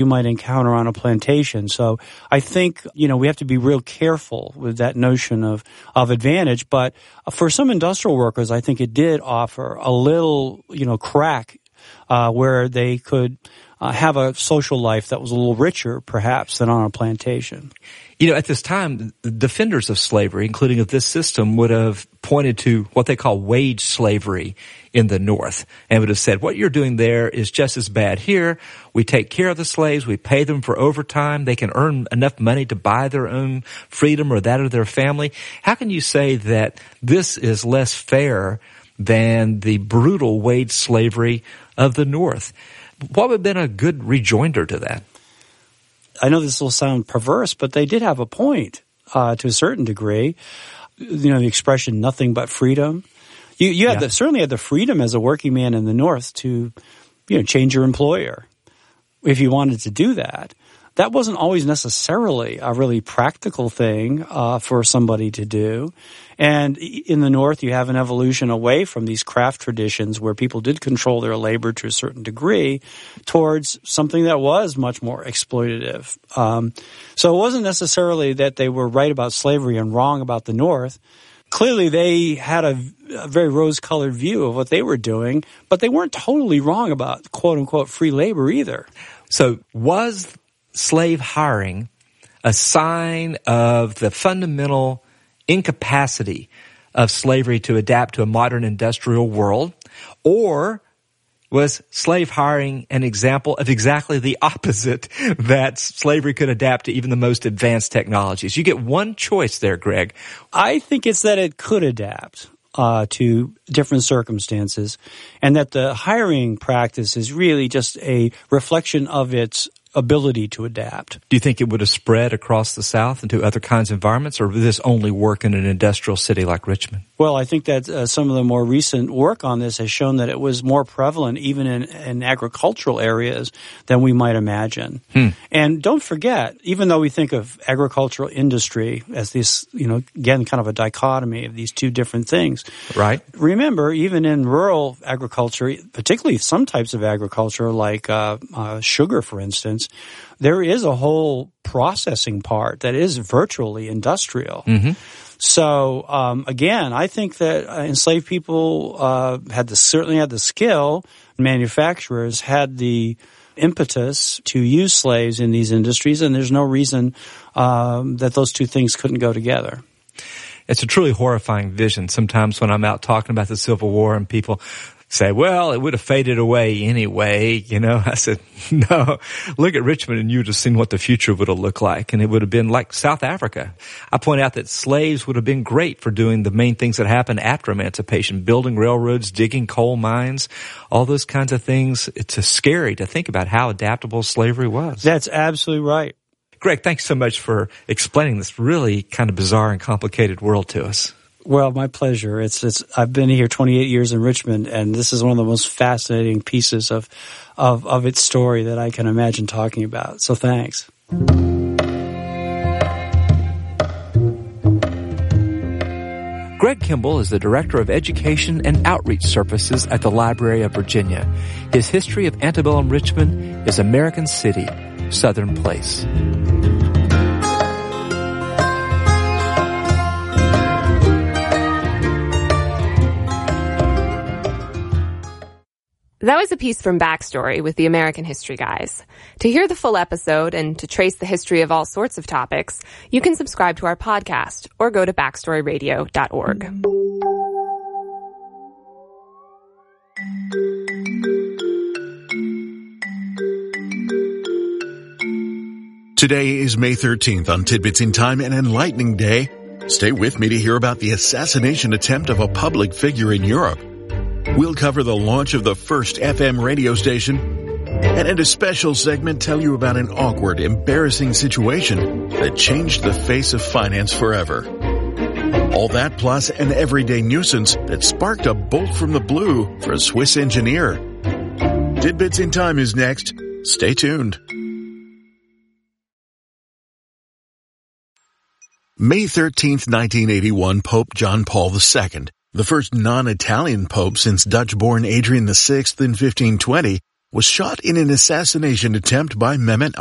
you might encounter on a plantation. So I think, we have to be real careful with that notion of advantage. But for some industrial workers, I think it did offer a little, crack where they could have a social life that was a little richer, perhaps, than on a plantation. At this time, the defenders of slavery, including of this system, would have pointed to what they call wage slavery in the North and would have said, what you're doing there is just as bad here. We take care of the slaves. We pay them for overtime. They can earn enough money to buy their own freedom or that of their family. How can you say that this is less fair than the brutal wage slavery of the North? What would have been a good rejoinder to that? I know this will sound perverse, but they did have a point to a certain degree. The expression "nothing but freedom." You certainly had the freedom as a working man in the North to, change your employer if you wanted to do that. That wasn't always necessarily a really practical thing for somebody to do. And in the North, you have an evolution away from these craft traditions where people did control their labor to a certain degree towards something that was much more exploitative. So it wasn't necessarily that they were right about slavery and wrong about the North. Clearly, they had a very rose-colored view of what they were doing, but they weren't totally wrong about quote-unquote free labor either. So was slave hiring a sign of the fundamental incapacity of slavery to adapt to a modern industrial world, or was slave hiring an example of exactly the opposite, that slavery could adapt to even the most advanced technologies? You get one choice there, Greg. I think it's that it could adapt to different circumstances, and that the hiring practice is really just a reflection of its ability to adapt. Do you think it would have spread across the South into other kinds of environments, or would this only work in an industrial city like Richmond? Well, I think that some of the more recent work on this has shown that it was more prevalent even in agricultural areas than we might imagine. And don't forget, even though we think of agricultural industry as this, again, kind of a dichotomy of these two different things. Right. Remember, even in rural agriculture, particularly some types of agriculture like sugar, for instance, there is a whole processing part that is virtually industrial. Mm-hmm. So, again, I think that enslaved people certainly had the skill. Manufacturers had the impetus to use slaves in these industries, and there's no reason that those two things couldn't go together. It's a truly horrifying vision sometimes when I'm out talking about the Civil War and people say, well, it would have faded away anyway. I said, no, look at Richmond and you would have seen what the future would have looked like. And it would have been like South Africa. I point out that slaves would have been great for doing the main things that happened after emancipation, building railroads, digging coal mines, all those kinds of things. It's scary to think about how adaptable slavery was. That's absolutely right. Greg, thanks so much for explaining this really kind of bizarre and complicated world to us. Well, my pleasure. I've been here 28 years in Richmond, and this is one of the most fascinating pieces of its story that I can imagine talking about. So thanks. Greg Kimball is the Director of Education and Outreach Services at the Library of Virginia. His history of antebellum Richmond is American City, Southern Place. That was a piece from Backstory with the American History Guys. To hear the full episode and to trace the history of all sorts of topics, you can subscribe to our podcast or go to backstoryradio.org. Today is May 13th on Tidbits in Time, an enlightening day. Stay with me to hear about the assassination attempt of a public figure in Europe. We'll cover the launch of the first FM radio station, and in a special segment tell you about an awkward, embarrassing situation that changed the face of finance forever. All that plus an everyday nuisance that sparked a bolt from the blue for a Swiss engineer. Tidbits in Time is next. Stay tuned. May 13th, 1981, Pope John Paul II, the first non-Italian pope since Dutch-born Adrian VI in 1520, was shot in an assassination attempt by Mehmet